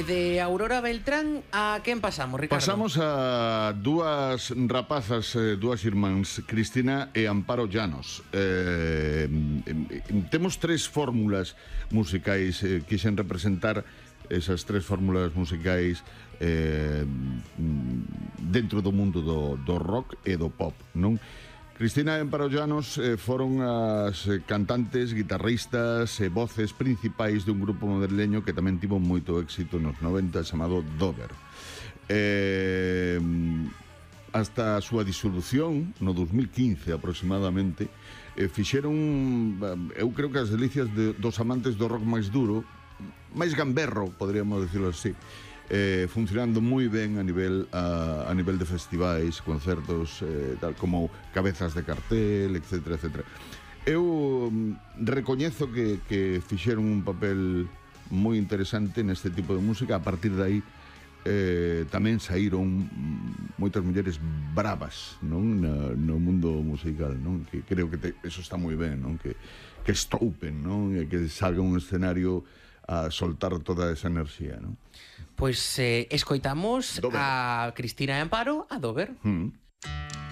De Aurora Beltrán a quen pasamos, Ricardo? Pasamos a dúas rapazas, dúas irmáns, Cristina e Amparo Llanos. Temos tres fórmulas musicais, quixen representar esas tres fórmulas musicais dentro do mundo do rock e do pop, non? Cristina e Amparo Llanos foron as cantantes, guitarristas e voces principais dun grupo madrileño que tamén tivo moito éxito nos 90 chamado Dover. Hasta a súa disolución no 2015 aproximadamente fixeron, eu creo que as delicias dos amantes do rock máis duro, máis gamberro, podríamos decirlo así, funcionando moi ben a nivel de festivais, concertos, tal como cabezas de cartel, etcétera, etcétera. Eu recoñezo que fixeron un papel moi interesante neste tipo de música. A partir de aí tamén saíron moitas mulleres bravas, non, no mundo musical, non? Que creo que eso está moi ben, non? Que estoupen, non? E que salga un escenario a soltar toda esa enerxía, non? Pois escoitamos Dover. a Cristina e Amparo a Dover.